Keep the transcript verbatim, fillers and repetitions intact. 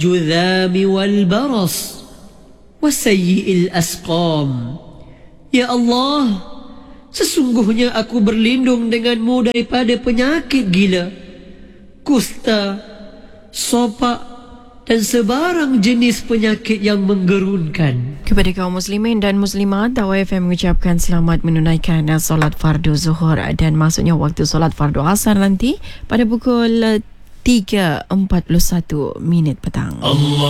الجذام والبرص وسيء الأسقام. Ya Allah, sesungguhnya aku berlindung denganmu daripada penyakit gila, kusta, sopak dan sebarang jenis penyakit yang menggerunkan. Kepada kaum muslimin dan muslimat, Dakwah F M mengucapkan selamat menunaikan solat fardu zuhur dan masuknya waktu solat fardu asar nanti pada pukul tiga empat puluh satu minit petang. Allah